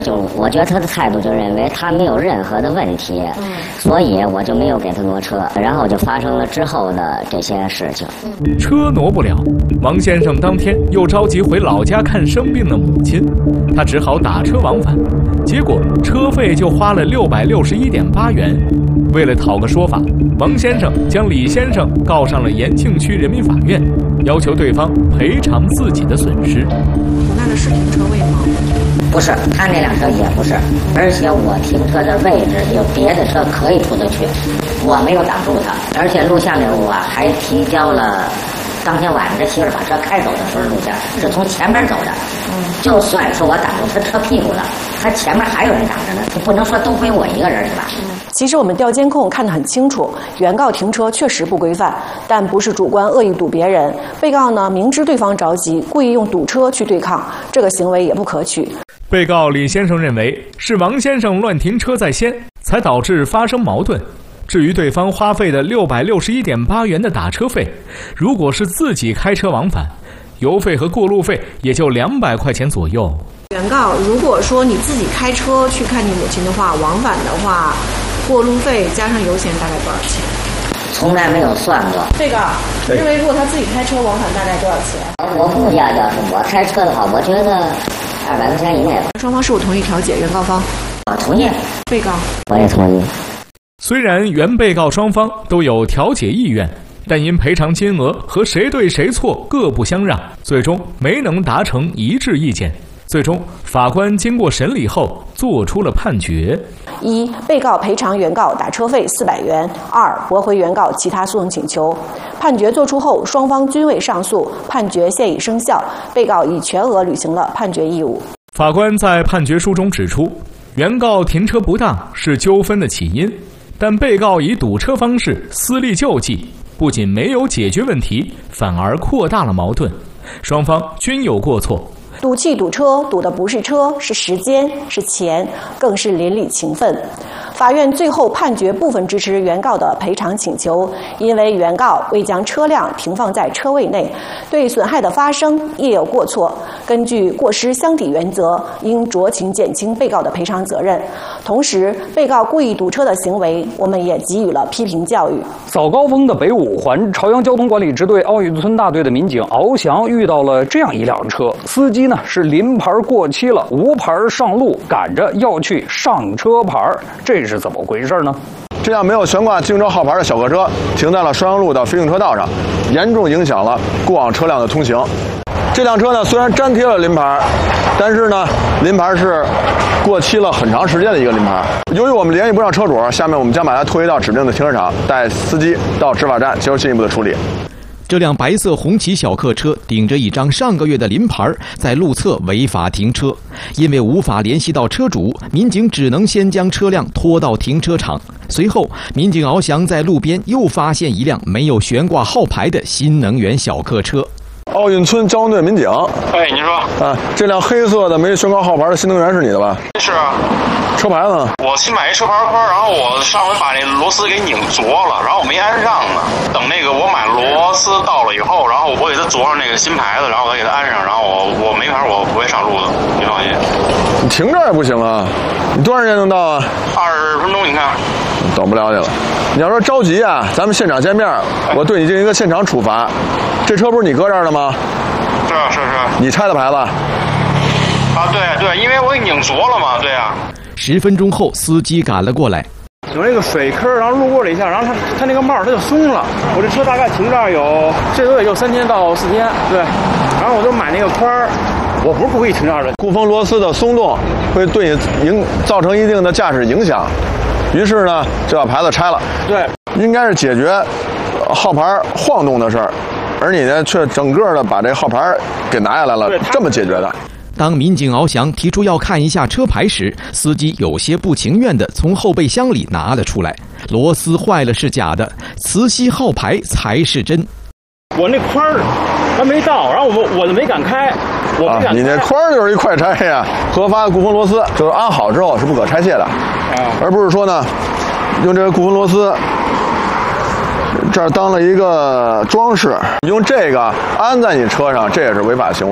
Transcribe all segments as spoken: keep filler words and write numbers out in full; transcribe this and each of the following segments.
就我觉得他的态度就认为他没有任何的问题，所以我就没有给他挪车，然后就发生了之后的这些事情。 车挪不了，王先生当天又着急回老家看生病的母亲，他只好打车往返，结果车费就花了六百六十一点八元。为了讨个说法，王先生将李先生告上了延庆区人民法院，要求对方赔偿自己的损失。 停那的是停车位吗？ 不是，他那辆车也不是，而且我停车的位置有别的车可以出得去，我没有挡住他，而且录像里我还提交了当天晚上这媳妇把车开走的时候录像，是从前面走的。嗯，就算是我挡住他车屁股了，他前面还有人挡着呢，不能说都归我一个人是吧？嗯， 其实我们调监控看得很清楚，原告停车确实不规范，但不是主观恶意堵别人。被告呢明知对方着急，故意用堵车去对抗，这个行为也不可取。 被告李先生认为是王先生乱停车在先，才导致发生矛盾。至于对方花费的六百六十一点八元的打车费，如果是自己开车往返，油费和过路费也就两百块钱左右。 原告，如果说你自己开车去看你母亲的话，往返的话，过路费加上油钱大概多少钱？ 从来没有算过。 被告认为，如果他自己开车往返大概多少钱？ 我估计要是我开车的话，我觉得二百块钱以内吧。 双方是否同意调解？原告方， 我同意。 被告， 我也同意。 虽然原被告双方都有调解意愿，但因赔偿金额和谁对谁错各不相让，最终没能达成一致意见。最终，法官经过审理后作出了判决： 一、被告赔偿原告打车费四百元；二、驳回原告其他诉讼请求。判决作出后，双方均未上诉，判决现已生效，被告已全额履行了判决义务。 法官在判决书中指出，原告停车不当是纠纷的起因，但被告以堵车方式私力救济，不仅没有解决问题，反而扩大了矛盾，双方均有过错。 赌气堵车，堵的不是车，是时间，是钱，更是邻里情分。法院最后判决部分支持原告的赔偿请求，因为原告未将车辆停放在车位内，对损害的发生业有过错。根据过失相抵原则，应酌情减轻被告的赔偿责任。同时，被告故意堵车的行为，我们也给予了批评教育。 早高峰的北五环朝阳交通管理支队奥运村大队的民警敖翔遇到了这样一辆车，司机呢是临牌过期了，无牌上路，赶着要去上车牌，这是怎么回事呢？ 这辆没有悬挂机动车号牌的小客车停在了双阳路的非行车道上，严重影响了过往车辆的通行。这辆车呢虽然粘贴了临牌，但是呢临牌是过期了很长时间的一个临牌。由于我们联系不上车主，下面我们将把它拖移到指定的停车场，带司机到执法站接受进一步的处理。 这辆白色红旗小客车顶着一张上个月的临牌，在路侧违法停车。因为无法联系到车主，民警只能先将车辆拖到停车场。随后，民警翱翔在路边又发现一辆没有悬挂号牌的新能源小客车。 奥运村交通队民警， 哎，您说啊，这辆黑色的没悬挂号牌的新能源是你的吧？ 是啊。 车牌呢？ 我新买一车牌框，然后我上回把那螺丝给拧着了，然后我没安上呢。等那个我买螺丝到了以后，然后我给它着上那个新牌子，然后我再给它安上，然后我我没牌我不会上路的，你放心。 你停这儿也不行啊！你多长时间能到啊？ 二十分钟，你看。 等不了你了。你要说着急啊，咱们现场见面，我对你进行一个现场处罚。这车不是你搁这儿的吗？ 是啊，是是。 你拆的牌子？ 啊，对对，因为我给拧着了嘛，对啊。 十分钟后，司机赶了过来。 有那个水坑，然后路过了一下，然后他他那个帽它就松了。我这车大概停这儿有最多也就三天到四天，对。然后我就买那个框儿，我不是故意停这儿的。 固封螺丝的松动会对你影造成一定的驾驶影响，于是呢就把牌子拆了。 对， 应该是解决号牌晃动的事儿，而你呢却整个的把这号牌给拿下来了，这么解决的。 当民警翱翔提出要看一下车牌时，司机有些不情愿地从后备箱里拿了出来。螺丝坏了是假的，磁吸号牌才是真。 我那框儿还没到，然后我我就没敢开，我不敢开。 啊，你那框儿就是一快拆呀！合法的固封螺丝就是安好之后是不可拆卸的，啊，而不是说呢用这个固封螺丝这儿当了一个装饰，用这个安在你车上，这也是违法行为。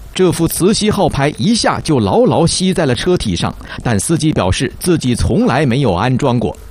这副磁吸号牌一下就牢牢吸在了车体上，但司机表示自己从来没有安装过。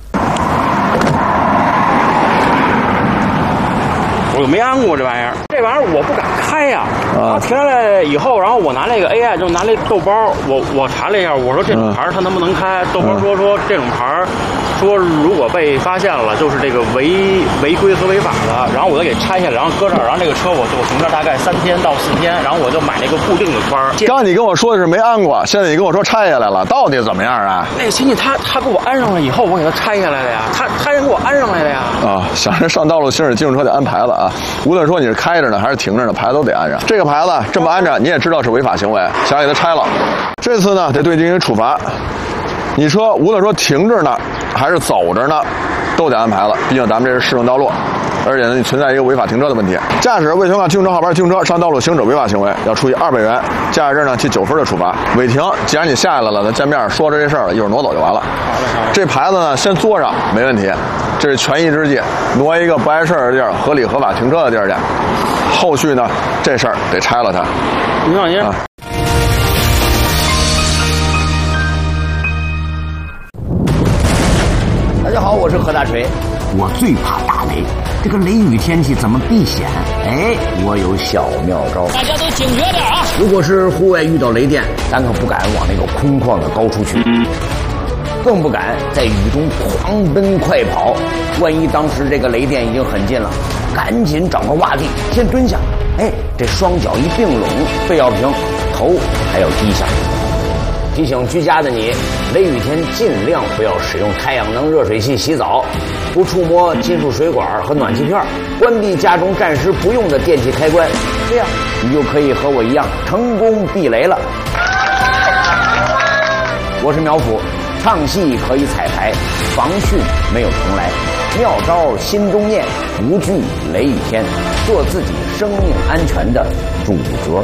我没安过这玩意儿，这玩意儿我不敢开呀、啊。然后停下来以后，然后我拿那个 A I 就拿那豆包，我我查了一下，我说这种牌它能不能开？豆包说说这种牌，说如果被发现了，就是这个违违规和违法的。然后我就给拆下来，然后搁这儿，然后这个车我我停这大概三天到四天，然后我就买那个固定的圈。 刚你跟我说的是没安过，现在你跟我说拆下来了，到底怎么样啊？ 那个亲戚他他给我安上了以后，我给他拆下来了呀，他他先给我安上来了呀。 啊，想着上道路行驶机动车得安牌子啊。无论说你是开着呢还是停着呢，牌子都得安上。这个牌子这么安着，你也知道是违法行为，想给它拆了。这次呢，得对你进行处罚。你车无论说停着呢，还是走着呢，都得安牌子。毕竟咱们这是市政道路，而且呢，你存在一个违法停车的问题。驾驶未停靠机动车号牌停车上道路行驶违法行为，要处以二百元驾驶证呢记九分的处罚。违停，既然你下来了，咱见面说着这事儿了，一会儿挪走就完了。这牌子呢，先作上没问题。这是权宜之计，挪一个不碍事儿的地儿，合理合法停车的地儿去。后续呢，这事儿得拆了它。 您放心。啊大家好，我是何大锤。我最怕打雷，这个雷雨天气怎么避险？哎，我有小妙招。 大家都警觉点啊！ 如果是户外遇到雷电，咱可不敢往那个空旷的高处去。更不敢在雨中狂奔快跑，万一当时这个雷电已经很近了，赶紧找个洼地先蹲下，哎，这双脚一并拢，背要平，头还要低下。提醒居家的你，雷雨天尽量不要使用太阳能热水器洗澡，不触摸金属水管和暖气片，关闭家中暂时不用的电器开关，这样你就可以和我一样成功避雷了。我是苗阜。唱戏可以彩排，防汛没有重来，妙招心中念，无惧雷雨天，做自己生命安全的主角。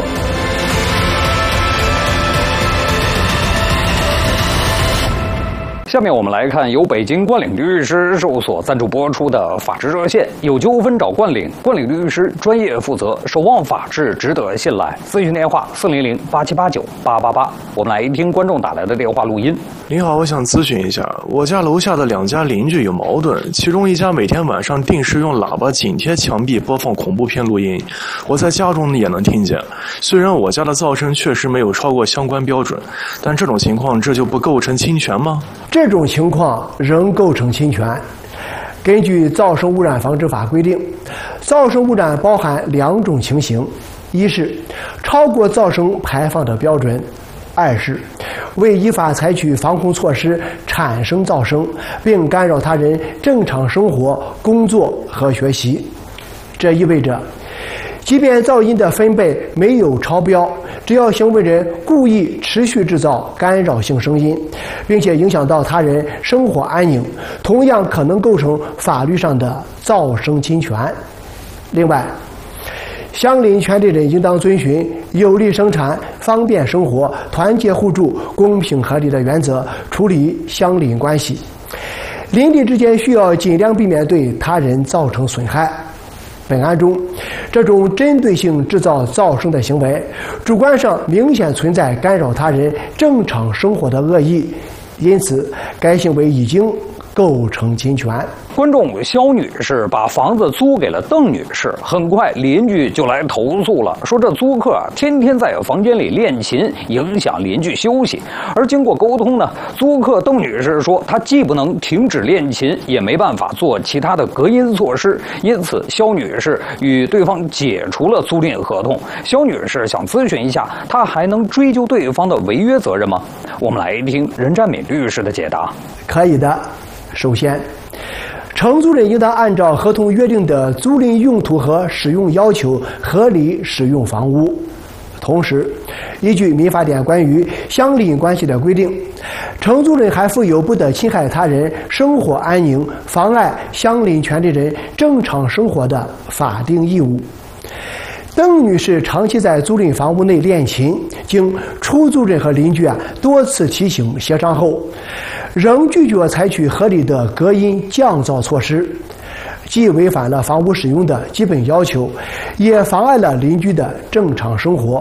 下面我们来看由北京冠岭律师事务所赞助播出的《法治热线》，有纠纷找冠岭，冠岭律师专业负责，守望法治，值得信赖。咨询电话：四零零八七八九八八八。我们来听观众打来的电话录音。 您好，我想咨询一下，我家楼下的两家邻居有矛盾，其中一家每天晚上定时用喇叭紧贴墙壁播放恐怖片录音，我在家中也能听见。虽然我家的噪声确实没有超过相关标准，但这种情况这就不构成侵权吗？ 这种情况仍构成侵权。根据《噪声污染防治法》规定，噪声污染包含两种情形：一是超过噪声排放的标准；二是未依法采取防控措施产生噪声，并干扰他人正常生活、工作和学习。这意味着，即便噪音的分贝没有超标，只要行为人故意持续制造干扰性声音，并且影响到他人生活安宁，同样可能构成法律上的噪声侵权。另外，相邻权利人应当遵循有利生产、方便生活、团结互助、公平合理的原则处理相邻关系。邻里之间需要尽量避免对他人造成损害。本案中，这种针对性制造噪声的行为，主观上明显存在干扰他人正常生活的恶意，因此该行为已经构成侵权。 观众肖女士把房子租给了邓女士，很快邻居就来投诉了，说这租客啊天天在房间里练琴，影响邻居休息。而经过沟通呢，租客邓女士说，她既不能停止练琴，也没办法做其他的隔音措施，因此肖女士与对方解除了租赁合同。肖女士想咨询一下，她还能追究对方的违约责任吗？我们来听任占敏律师的解答。 可以的。首先，承租人应当按照合同约定的租赁用途和使用要求合理使用房屋。同时，依据民法典关于相邻关系的规定，承租人还负有不得侵害他人生活安宁、妨碍相邻权利人正常生活的法定义务。邓女士长期在租赁房屋内练琴，经出租人和邻居啊多次提醒协商后，仍拒绝采取合理的隔音降噪措施，既违反了房屋使用的基本要求，也妨碍了邻居的正常生活。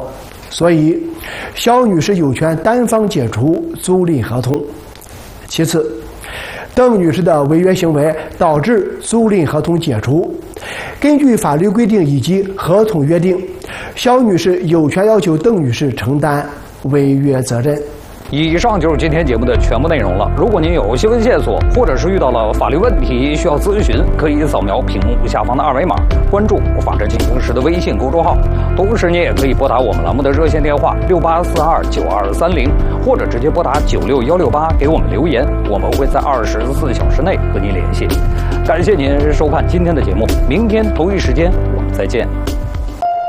所以肖女士有权单方解除租赁合同。其次，邓女士的违约行为导致租赁合同解除，根据法律规定以及合同约定，肖女士有权要求邓女士承担违约责任。 以上就是今天节目的全部内容了。如果您有新闻线索，或者是遇到了法律问题需要咨询，可以扫描屏幕下方的二维码，关注“法治进行时”的微信公众号。同时，您也可以拨打我们栏目的热线电话六八四二九二三零，或者直接拨打九六幺六八给我们留言，我们会在二十四小时内和您联系。感谢您收看今天的节目，明天同一时间我们再见。